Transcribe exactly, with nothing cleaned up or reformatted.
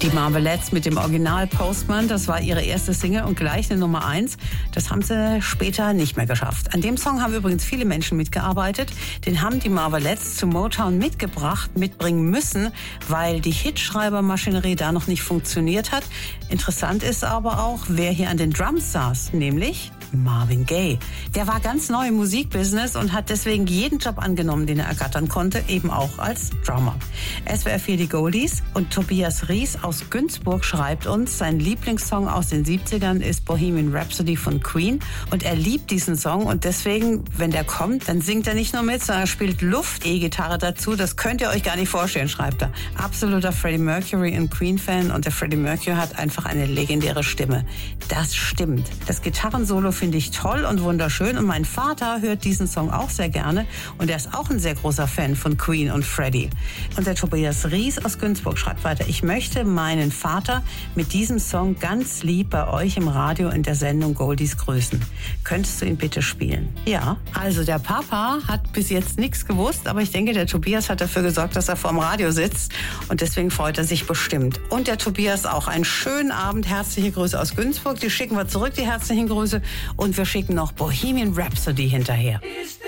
Die Marvelettes mit dem Original Postman, das war ihre erste Single und gleich eine Nummer eins. Das haben sie später nicht mehr geschafft. An dem Song haben übrigens viele Menschen mitgearbeitet. Den haben die Marvelettes zu Motown mitgebracht, mitbringen müssen, weil die Hitschreibermaschinerie da noch nicht funktioniert hat. Interessant ist aber auch, wer hier an den Drums saß, nämlich Marvin Gaye. Der war ganz neu im Musikbusiness und hat deswegen jeden Job angenommen, den er ergattern konnte, eben auch als Drummer. S W R vier die Goldies und Tobias Ries aus Günzburg schreibt uns, sein Lieblingssong aus den siebzigern ist Bohemian Rhapsody von Queen und er liebt diesen Song und deswegen, wenn der kommt, dann singt er nicht nur mit, sondern er spielt Luft-E-Gitarre dazu. Das könnt ihr euch gar nicht vorstellen, schreibt er. Absoluter Freddie Mercury und Queen-Fan und der Freddie Mercury hat einfach eine legendäre Stimme. Das stimmt. Das Gitarrensolo finde ich toll und wunderschön und mein Vater hört diesen Song auch sehr gerne und er ist auch ein sehr großer Fan von Queen und Freddie. Und der Tobias Ries aus Günzburg schreibt weiter, ich möchte meinen Vater mit diesem Song ganz lieb bei euch im Radio in der Sendung Goldies grüßen. Könntest du ihn bitte spielen? Ja, also der Papa hat bis jetzt nichts gewusst, aber ich denke, der Tobias hat dafür gesorgt, dass er vor dem Radio sitzt und deswegen freut er sich bestimmt. Und der Tobias auch. Einen schönen Abend, herzliche Grüße aus Günzburg. Die schicken wir zurück, die herzlichen Grüße. Und wir schicken noch Bohemian Rhapsody hinterher.